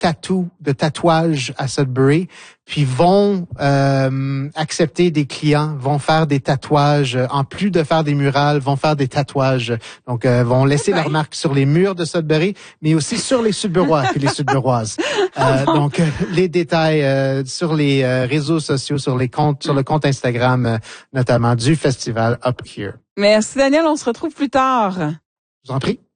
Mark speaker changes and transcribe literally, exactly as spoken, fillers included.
Speaker 1: tatou, de tatouage à Sudbury, puis vont euh, accepter des clients, vont faire des tatouages, en plus de faire des murales, vont faire des tatouages. Donc, euh, vont laisser
Speaker 2: okay.
Speaker 1: leur marque sur les murs de Sudbury, mais aussi sur les Sudburois et les Sudburoises. Euh, donc, euh, les détails euh, sur les euh, réseaux sociaux, sur les comptes, sur le compte Instagram, euh, notamment du festival Up Here.
Speaker 2: Merci Daniel, on se retrouve plus tard.
Speaker 1: Je vous en prie.